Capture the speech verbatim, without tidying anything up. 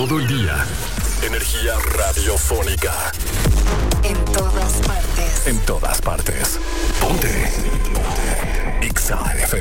todo el día. Energía radiofónica. En todas partes. En todas partes.